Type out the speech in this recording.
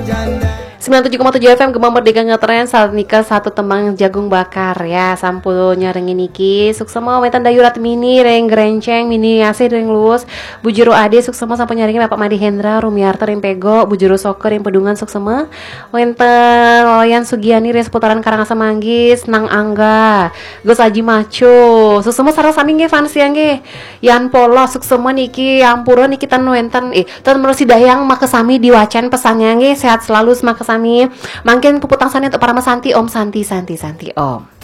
97,7 FM Gemah Merdeka ngetren saat nikah satu temang jagung bakar ya sampulnya rengin niki suksema wetan dayurat mini reng gerenceng mini asih reng luus bujuru ade suksema sampai nyaringin Bapak Madi Hendra Rumiarta reng pego bujuru soker reng pedungan suksema wenten loyan Sugiani reng seputaran Karangasem Manggis nang Angga Gus Aji Maco suksema sareng sami nge fans yang nge Yan Polo suksema niki ampura niki tan wenten tan merusi dayang makesami diwacan pesannya nge sehat selalu semakesami mungkin puputang sani untuk para Mas Santi Om Santi Om